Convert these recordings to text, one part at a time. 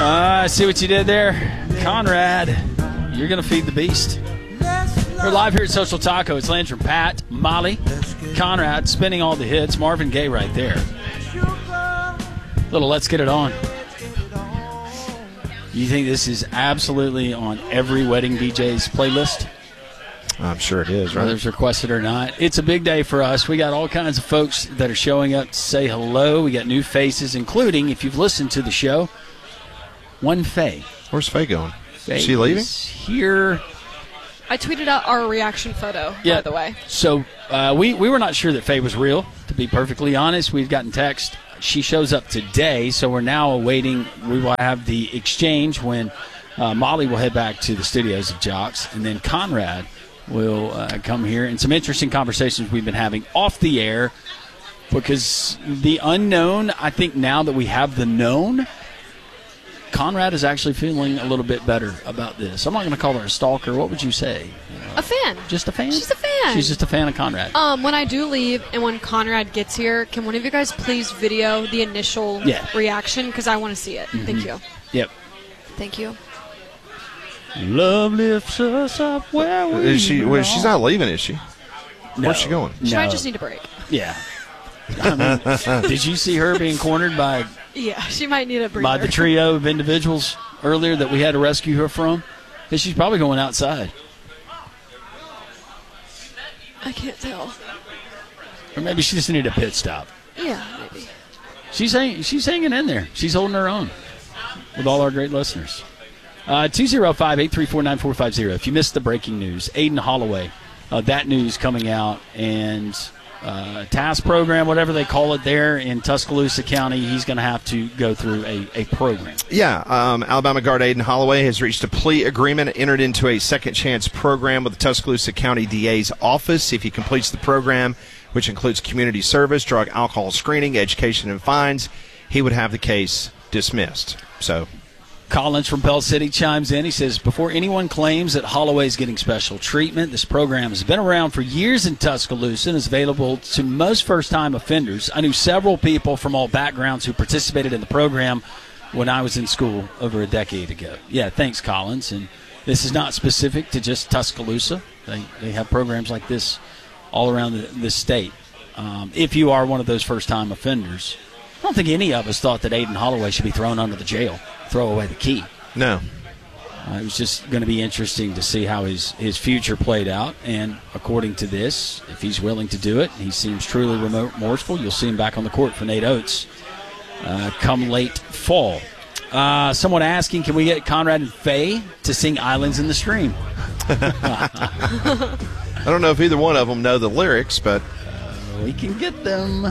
I see what you did there. Conrad, you're going to feed the beast. We're live here at Social Taco. It's Landry, Pat, Molly, Conrad spinning all the hits. Marvin Gaye right there. Little Let's Get It On. You think this is absolutely on every wedding DJ's playlist? I'm sure it is, right? Whether it's requested or not. It's a big day for us. We got all kinds of folks that are showing up to say hello. We got new faces, including, if you've listened to the show, one Faye. Where's Faye going? Faye is she leaving? Here. I tweeted out our reaction photo, by the way. So we were not sure that Faye was real, to be perfectly honest. We've gotten text. She shows up today, so we're now awaiting. We will have the exchange when Molly will head back to the studios of Jocks, and then Conrad will come here. And some interesting conversations we've been having off the air, because the unknown, I think now that we have the known, Conrad is actually feeling a little bit better about this. I'm not going to call her a stalker. What would you say? A fan. Just a fan? She's a fan. She's just a fan of Conrad. When I do leave and when Conrad gets here, can one of you guys please video the initial reaction? Because I want to see it. Mm-hmm. Thank you. Yep. Thank you. Love lifts us up where we Is she? Well, she's not leaving, is she? No. Where's she going? She might just need a break. Yeah. I mean, did you see her being cornered by Yeah, she might need a breather. by the trio of individuals earlier that we had to rescue her from? Because she's probably going outside. I can't tell. Or maybe she just needed a pit stop. Yeah, maybe. She's hanging in there. She's holding her own with all our great listeners. 205-834-9450. If you missed the breaking news, Aiden Holloway, that news coming out, and TASK program, whatever they call it there in Tuscaloosa County, he's going to have to go through a program. Yeah, Alabama guard Aiden Holloway has reached a plea agreement, entered into a second chance program with the Tuscaloosa County DA's office. If he completes the program, which includes community service, drug alcohol screening, education, and fines, he would have the case dismissed. So Collins from Pell City chimes in. He says, before anyone claims that Holloway is getting special treatment, this program has been around for years in Tuscaloosa and is available to most first-time offenders. I knew several people from all backgrounds who participated in the program when I was in school over a decade ago. Yeah, thanks, Collins. And this is not specific to just Tuscaloosa. They have programs like this all around the state. If you are one of those first-time offenders, I don't think any of us thought that Aiden Holloway should be thrown under the jail. Throw away the key. No. It was just going to be interesting to see how his future played out. And according to this, if he's willing to do it, he seems truly remorseful, you'll see him back on the court for Nate Oates come late fall. Someone asking, can we get Conrad and Faye to sing Islands in the Stream? I don't know if either one of them know the lyrics, but we can get them.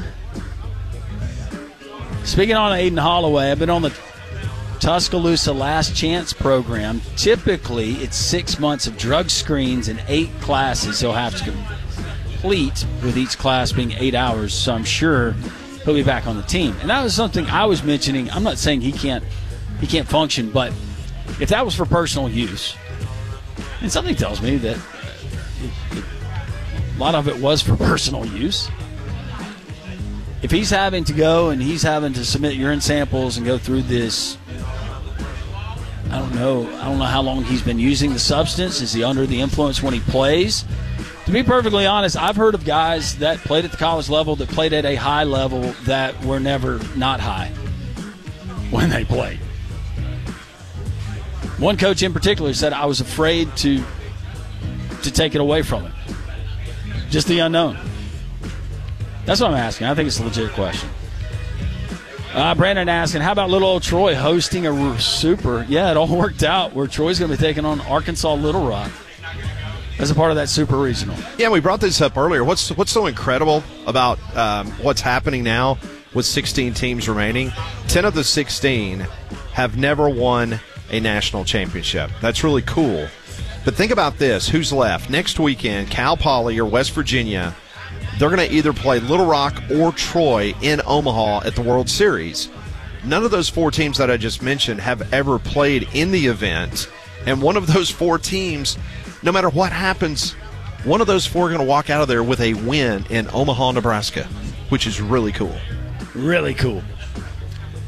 Speaking on Aiden Holloway, I've been on the Tuscaloosa Last Chance program. Typically, it's 6 months of drug screens and 8 classes he'll have to complete, with each class being 8 hours. So I'm sure he'll be back on the team. And that was something I was mentioning. I'm not saying he can't function, but if that was for personal use, and something tells me that a lot of it was for personal use. If he's having to go and he's having to submit urine samples and go through this, I don't know how long he's been using the substance. Is he under the influence when he plays? To be perfectly honest, I've heard of guys that played at the college level, that played at a high level, that were never not high when they played. One coach in particular said, I was afraid to take it away from him. Just the unknown. That's what I'm asking. I think it's a legit question. Brandon asking, how about little old Troy hosting a super? Yeah, it all worked out where Troy's going to be taking on Arkansas Little Rock as a part of that super regional. Yeah, we brought this up earlier. What's so incredible about what's happening now with 16 teams remaining? 10 of the 16 have never won a national championship. That's really cool. But think about this. Who's left? Next weekend, Cal Poly or West Virginia, they're going to either play Little Rock or Troy in Omaha at the World Series. None of those 4 teams that I just mentioned have ever played in the event. And one of those 4 teams, no matter what happens, one of those 4 are going to walk out of there with a win in Omaha, Nebraska, which is really cool. Really cool.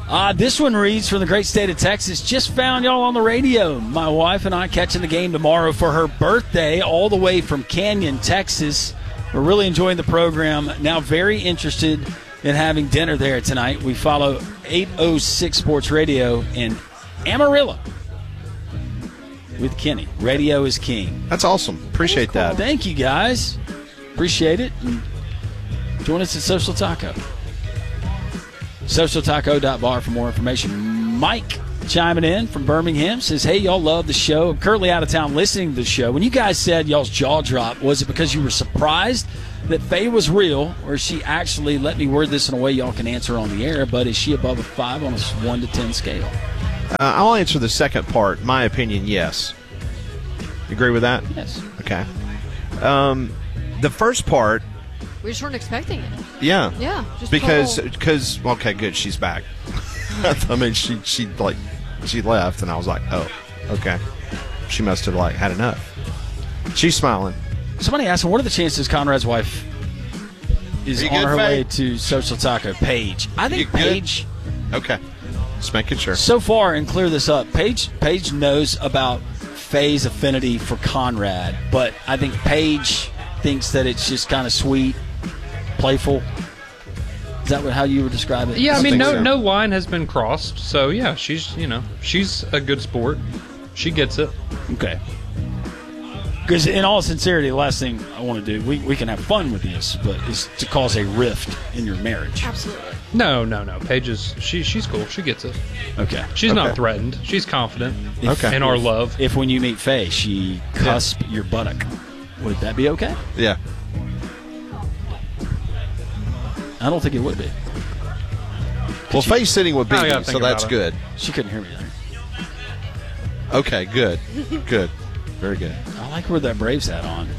This one reads from the great state of Texas. Just found y'all on the radio. My wife and I catching the game tomorrow for her birthday all the way from Canyon, Texas. We're really enjoying the program. Now very interested in having dinner there tonight. We follow 806 Sports Radio in Amarillo with Kenny. Radio is king. That's awesome. Appreciate that. Thank you, guys. Appreciate it. And join us at Social Taco. SocialTaco.bar for more information. Mike chiming in from Birmingham says, hey, y'all love the show. I'm currently out of town listening to the show. When you guys said y'all's jaw dropped, was it because you were surprised that Faye was real, or she actually, let me word this in a way y'all can answer on the air, but is she above a 5 on a 1 to 10 scale? I'll answer the second part. My opinion, yes. You agree with that? Yes. Okay. The first part, We just weren't expecting it. yeah. Yeah. Just Because total- okay, good, she's back. I mean, she left, and I was like, oh, okay. She must have had enough. She's smiling. Somebody asked him, what are the chances Conrad's wife is Are you on good, her Faye? way to Social Taco? Paige. I think You good? Paige, Okay, just making sure. so far, and clear this up, Paige knows about Faye's affinity for Conrad, but I think Paige thinks that it's just kind of sweet, playful. Is that how you would describe it? Yeah, I mean, think so. no line has been crossed. So yeah, she's a good sport. She gets it. Okay. Because in all sincerity, the last thing I want to do, we can have fun with this, but is to cause a rift in your marriage. Absolutely. No. Paige is she's cool. She gets it. Okay. She's Okay. not threatened. She's confident. Okay. In our love. If when you meet Faye, she cusp your buttock, would that be okay? Yeah. I don't think it would be. Well, Faye's sitting with I gotta BB, so think that's about it. good. She couldn't hear me there. Okay, good. Good. Very good. I like where that Braves hat on.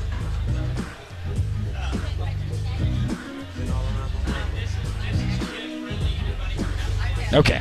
Okay.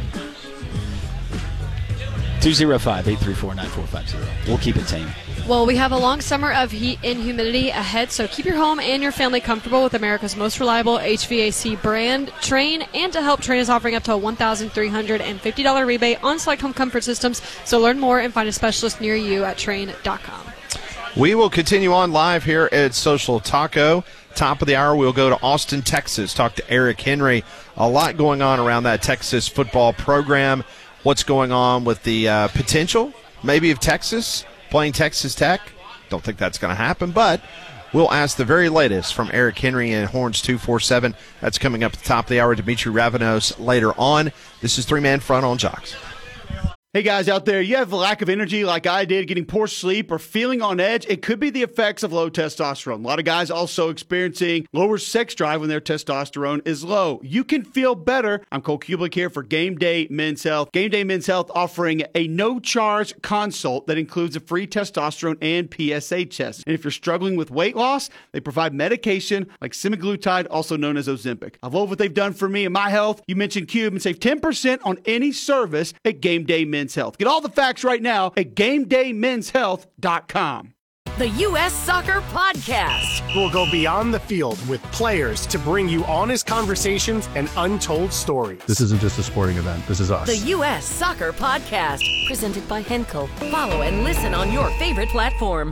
205-834-9450. We'll keep it tame. Well, we have a long summer of heat and humidity ahead, so keep your home and your family comfortable with America's most reliable HVAC brand, Trane. And to help, Trane is offering up to a $1,350 rebate on select home comfort systems. So learn more and find a specialist near you at Trane.com. We will continue on live here at Social Taco. Top of the hour, we'll go to Austin, Texas, talk to Eric Henry. A lot going on around that Texas football program. What's going on with the potential, maybe, of Texas playing Texas Tech? Don't think that's going to happen, but we'll ask the very latest from Eric Henry and Horns 247. That's coming up at the top of the hour. Dimitri Ravanos later on. This is Three Man Front on Jocks. Hey guys out there, you have a lack of energy like I did, getting poor sleep or feeling on edge? It could be the effects of low testosterone. A lot of guys also experiencing lower sex drive when their testosterone is low. You can feel better. I'm Cole Kublik here for Game Day Men's Health. Game Day Men's Health offering a no-charge consult that includes a free testosterone and PSA test. And if you're struggling with weight loss, they provide medication like semaglutide, also known as Ozempic. I love what they've done for me and my health. You mentioned Cube and save 10% on any service at Game Day Men's Health. Get all the facts right now at GameDayMen'sHealth.com. The U.S. Soccer Podcast. We'll go beyond the field with players to bring you honest conversations and untold stories. This isn't just a sporting event. This is us. The U.S. Soccer Podcast. Presented by Henkel. Follow and listen on your favorite platform.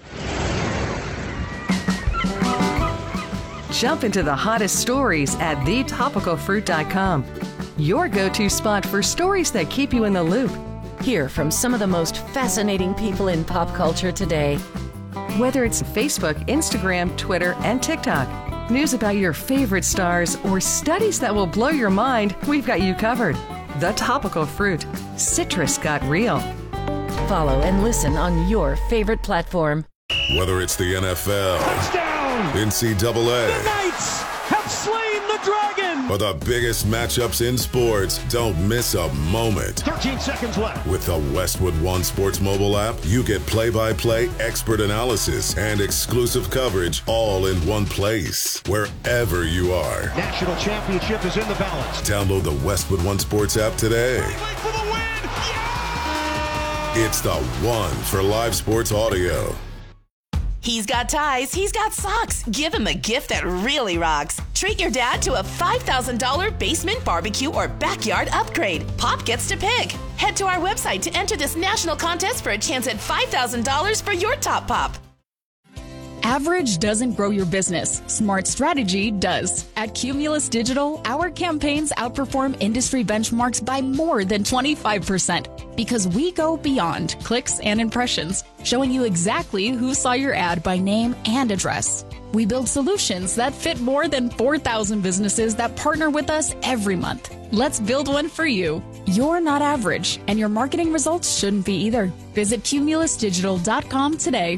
Jump into the hottest stories at thetopicalfruit.com. Your go-to spot for stories that keep you in the loop. Hear from some of the most fascinating people in pop culture today. Whether it's Facebook, Instagram, Twitter, and TikTok, news about your favorite stars, or studies that will blow your mind, we've got you covered. The Topical Fruit. Citrus got real. Follow and listen on your favorite platform. Whether it's the NFL, touchdown, NCAA, the Knights have slain the dragon, or the biggest matchups in sports, don't miss a moment. 13 seconds left. With the Westwood One Sports mobile app, you get play-by-play expert analysis and exclusive coverage all in one place, wherever you are. National championship is in the balance. Download the Westwood One Sports app today. For the win. Yeah! It's the one for live sports audio. He's got ties, he's got socks. Give him a gift that really rocks. Treat your dad to a $5,000 basement barbecue or backyard upgrade. Pop gets to pick. Head to our website to enter this national contest for a chance at $5,000 for your top pop. Average doesn't grow your business. Smart strategy does. At Cumulus Digital, our campaigns outperform industry benchmarks by more than 25% because we go beyond clicks and impressions, showing you exactly who saw your ad by name and address. We build solutions that fit more than 4,000 businesses that partner with us every month. Let's build one for you. You're not average, and your marketing results shouldn't be either. Visit cumulusdigital.com today.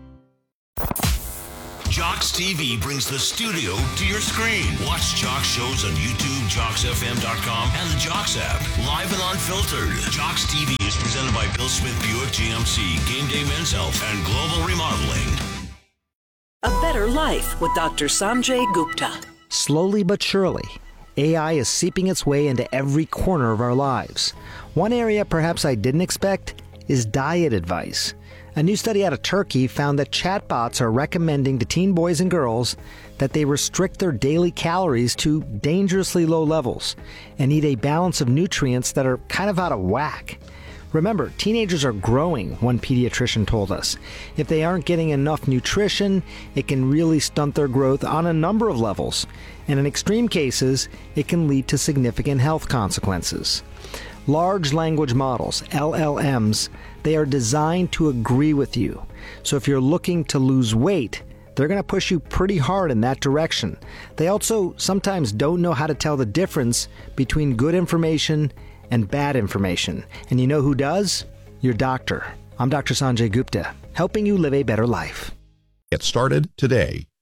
Jocks TV brings the studio to your screen. Watch Jocks shows on YouTube, JocksFM.com, and the Jocks app. Live and unfiltered. Jocks TV is presented by Bill Smith Buick GMC, Game Day Men's Health, and Global Remodeling. A Better Life with Dr. Sanjay Gupta. Slowly but surely, AI is seeping its way into every corner of our lives. One area perhaps I didn't expect is diet advice. A new study out of Turkey found that chatbots are recommending to teen boys and girls that they restrict their daily calories to dangerously low levels and eat a balance of nutrients that are kind of out of whack. Remember, teenagers are growing, one pediatrician told us. If they aren't getting enough nutrition, it can really stunt their growth on a number of levels. And in extreme cases, it can lead to significant health consequences. Large language models, LLMs, they are designed to agree with you. So if you're looking to lose weight, they're going to push you pretty hard in that direction. They also sometimes don't know how to tell the difference between good information and bad information. And you know who does? Your doctor. I'm Dr. Sanjay Gupta, helping you live a better life. Get started today.